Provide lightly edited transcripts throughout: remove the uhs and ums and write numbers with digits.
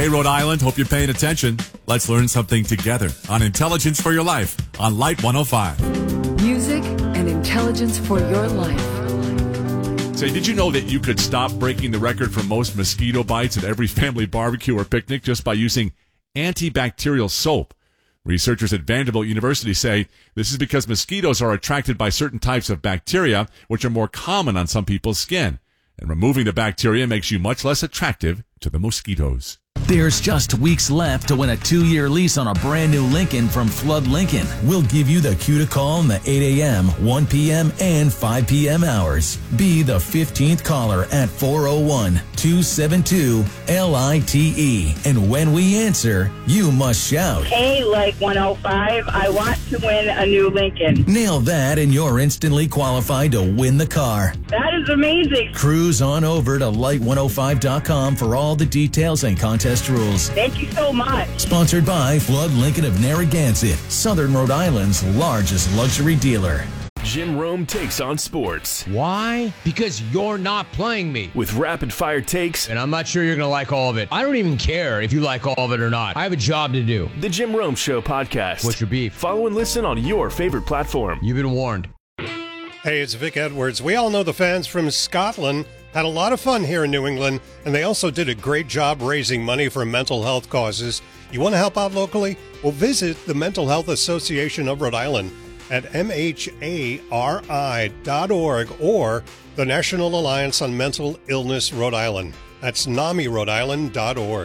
Hey, Rhode Island, hope you're paying attention. Let's learn something together on Intelligence for Your Life on Light 105. Music and intelligence for your life. Say, did you know that you could stop breaking the record for most mosquito bites at every family barbecue or picnic just by using antibacterial soap? Researchers at Vanderbilt University say this is because mosquitoes are attracted by certain types of bacteria, which are more common on some people's skin. And removing the bacteria makes you much less attractive to the mosquitoes. There's just weeks left to win a 2-year lease on a brand new Lincoln from Flood Lincoln. We'll give you the cue to call in the 8 a.m., 1 p.m., and 5 p.m. hours. Be the 15th caller at 401-272-LITE. And when we answer, you must shout, "Hey, Light 105, I want to win a new Lincoln." Nail that and you're instantly qualified to win the car. That is amazing. Cruise on over to light105.com for all the details and contest rules. Thank you so much. Sponsored by Flood Lincoln of Narragansett, Southern Rhode Island's largest luxury dealer. Jim Rome takes on sports. Why? Because you're not playing me. With rapid-fire takes. And I'm not sure you're going to like all of it. I don't even care if you like all of it or not. I have a job to do. The Jim Rome Show podcast. What's your beef? Follow and listen on your favorite platform. You've been warned. Hey, it's Vic Edwards. We all know the fans from Scotland had a lot of fun here in New England, and they also did a great job raising money for mental health causes. You want to help out locally? Well, visit the Mental Health Association of Rhode Island at mhari.org or the National Alliance on Mental Illness Rhode Island. That's NAMI-Rhode-Island.org.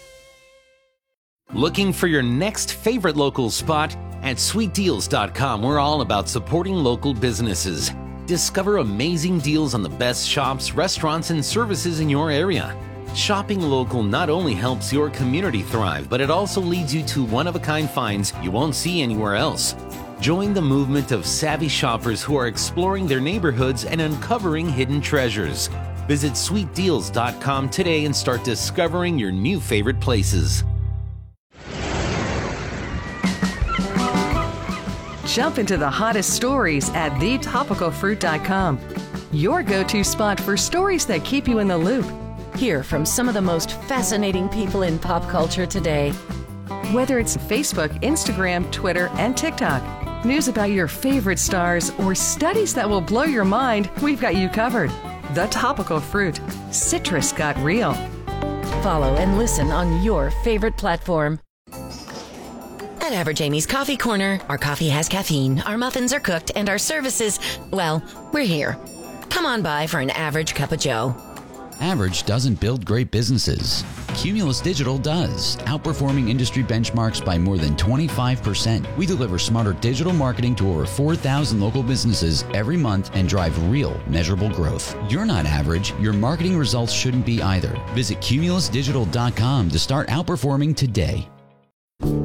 Looking for your next favorite local spot? At sweetdeals.com, we're all about supporting local businesses. Discover amazing deals on the best shops, restaurants, and services in your area. Shopping local not only helps your community thrive, but it also leads you to one-of-a-kind finds you won't see anywhere else. Join the movement of savvy shoppers who are exploring their neighborhoods and uncovering hidden treasures. Visit sweetdeals.com today and start discovering your new favorite places. Jump into the hottest stories at thetopicalfruit.com. Your go-to spot for stories that keep you in the loop. Hear from some of the most fascinating people in pop culture today. Whether it's Facebook, Instagram, Twitter, and TikTok, news about your favorite stars, or studies that will blow your mind, we've got you covered. The Topical Fruit. Citrus got real. Follow and listen on your favorite platform. At Average Amy's Coffee Corner, our coffee has caffeine, our muffins are cooked, and our services, well, we're here. Come on by for an average cup of joe. Average doesn't build great businesses. Cumulus Digital does, outperforming industry benchmarks by more than 25%. We deliver smarter digital marketing to over 4,000 local businesses every month and drive real, measurable growth. You're not average. Your marketing results shouldn't be either. Visit cumulusdigital.com to start outperforming today.